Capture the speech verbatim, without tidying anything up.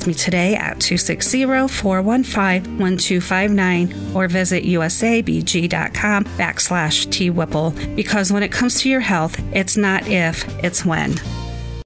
text me today at two six zero, four one five, one two five nine or visit usabg.com backslash T Whipple, because when it comes to your health, it's not if, it's when.